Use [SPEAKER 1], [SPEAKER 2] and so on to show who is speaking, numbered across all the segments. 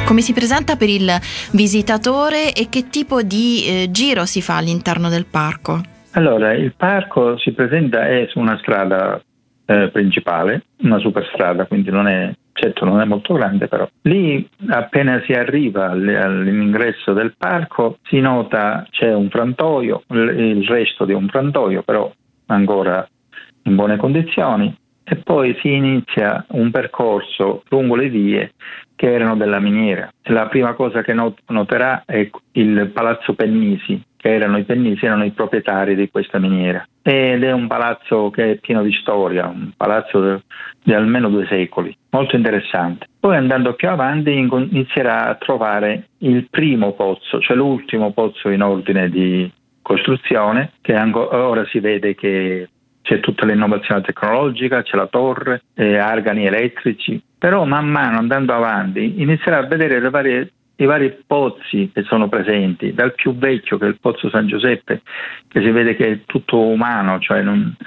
[SPEAKER 1] Come si presenta per il visitatore e che tipo di giro si fa all'interno del parco?
[SPEAKER 2] Allora, il parco si presenta su una strada principale, una superstrada, quindi non è molto grande, però lì appena si arriva all'ingresso del parco si nota c'è un frantoio, il resto di un frantoio, però ancora in buone condizioni, e poi si inizia un percorso lungo le vie che erano della miniera. La prima cosa che noterà è il Palazzo Pennisi, che erano i proprietari di questa miniera, ed è un palazzo che è pieno di storia, un palazzo di almeno 2 secoli, molto interessante. Poi andando più avanti inizierà a trovare il primo pozzo, cioè l'ultimo pozzo in ordine di costruzione, che ora si vede che c'è tutta l'innovazione tecnologica, c'è la torre, argani elettrici, però man mano andando avanti inizierà a vedere i vari pozzi che sono presenti, dal più vecchio, che è il pozzo San Giuseppe, che si vede che è tutto umano, cioè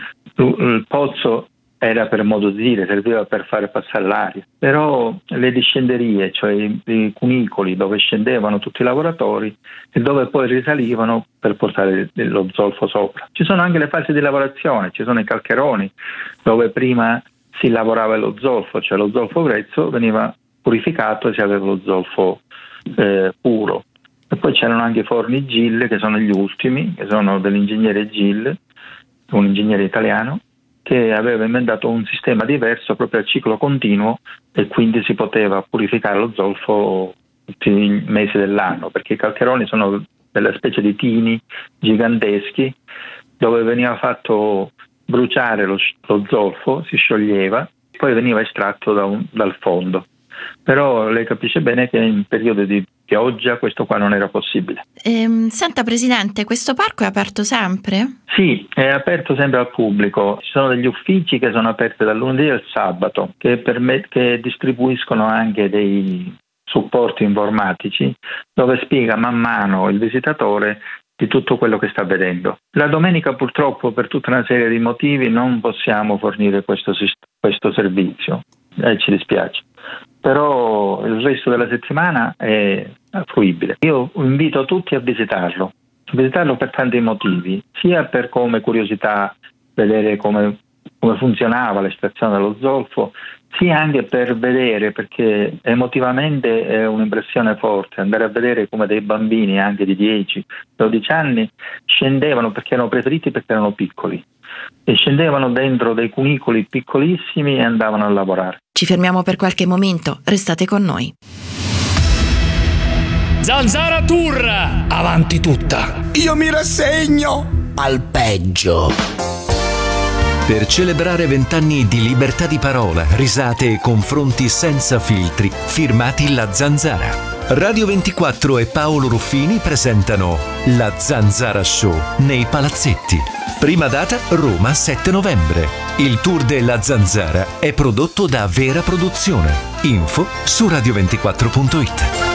[SPEAKER 2] il pozzo era, per modo di dire, serviva per fare passare l'aria, però le discenderie, cioè i cunicoli dove scendevano tutti i lavoratori e dove poi risalivano per portare lo zolfo sopra. Ci sono anche le fasi di lavorazione, ci sono i calcheroni dove prima si lavorava lo zolfo, cioè lo zolfo grezzo veniva purificato e si aveva lo zolfo puro. E poi c'erano anche i forni Gill, che sono gli ultimi, che sono dell'ingegnere Gill, un ingegnere italiano, che aveva inventato un sistema diverso proprio a ciclo continuo, e quindi si poteva purificare lo zolfo tutti i mesi dell'anno, perché i calcheroni sono delle specie di tini giganteschi dove veniva fatto bruciare lo zolfo, si scioglieva, poi veniva estratto dal fondo. Però lei capisce bene che in periodo di pioggia questo qua non era possibile.
[SPEAKER 1] Senta Presidente, questo parco è aperto sempre?
[SPEAKER 2] Sì, è aperto sempre al pubblico. Ci sono degli uffici che sono aperti dal lunedì al sabato, che distribuiscono anche dei supporti informatici dove spiega man mano il visitatore di tutto quello che sta vedendo. La domenica purtroppo, per tutta una serie di motivi, non possiamo fornire questo servizio, ci dispiace. Però il resto della settimana è fruibile. Io invito tutti a visitarlo per tanti motivi, sia per come curiosità vedere come funzionava l'estrazione dello zolfo, sia anche per vedere, perché emotivamente è un'impressione forte, andare a vedere come dei bambini anche di 10-12 anni scendevano, perché erano preferiti perché erano piccoli, e scendevano dentro dei cunicoli piccolissimi e andavano a lavorare.
[SPEAKER 1] Ci fermiamo per qualche momento, restate con noi.
[SPEAKER 3] Zanzara Tour! Avanti tutta!
[SPEAKER 4] Io mi rassegno al peggio.
[SPEAKER 5] Per celebrare 20 anni di libertà di parola, risate e confronti senza filtri, firmati La Zanzara. Radio 24 e Paolo Ruffini presentano La Zanzara Show nei Palazzetti. Prima data Roma 7 novembre. Il tour della Zanzara è prodotto da Vera Produzione. Info su radio24.it.